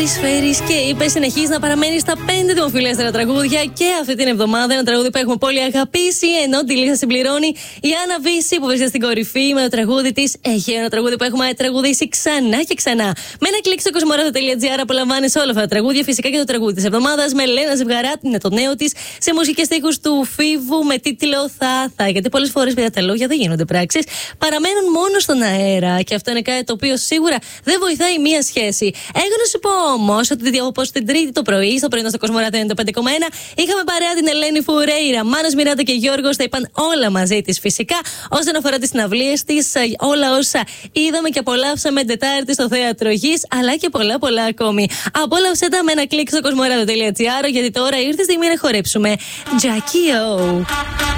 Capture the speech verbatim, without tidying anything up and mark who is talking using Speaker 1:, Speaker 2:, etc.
Speaker 1: Επισφέρεις και είπε, συνεχίζει να παραμένει στα πέντε δημοφιλέστερα τραγούδια και αυτή την εβδομάδα. Ένα τραγούδι που έχουμε πολύ αγαπήσει, ενώ τη λίστα συμπληρώνει η Άννα Βύση που βρίσκεται στην κορυφή με το τραγούδι της. Έχει ένα τραγούδι που έχουμε τραγουδήσει ξανά και ξανά. Με ένα κλικ στο κοσμοράδιο τελεία τζι άρ απολαμβάνει όλα αυτά τα τραγούδια. Φυσικά και το τραγούδι της εβδομάδας με Λένα Ζευγαράτη, είναι το νέο της, σε μουσικές στίχους του Φίβου με τίτλο Θα Θα. Γιατί πολλές φορές πια τα λόγια δεν γίνονται πράξεις, παραμένουν μόνο στον αέρα. Και αυτό είναι κάτι το οποίο σίγουρα δεν βοηθάει μία σχέση. Έχω να σου πω όμως ότι όπως την Τρίτη το πρωί, στο πρωινό στο Κοσμοράδιο ενενήντα πέντε κόμμα ένα, είχαμε παρέα την Ελένη Φουρέιρα. Μάνος Μιράντα και Γιώργος τα είπαν όλα μαζί της φυσικά. Όσον αφορά τις συναυλίες της, όλα όσα είδαμε και απολαύσαμε Τετάρτη στο Θέατρο Γης, αλλά και πολλά πολλά ακόμη. Απόλαυσέ τα με ένα κλικ στο κοσμοράδιο τελεία τζι άρ, γιατί τώρα ήρθε η στιγμή να χορέψουμε. Jackie O.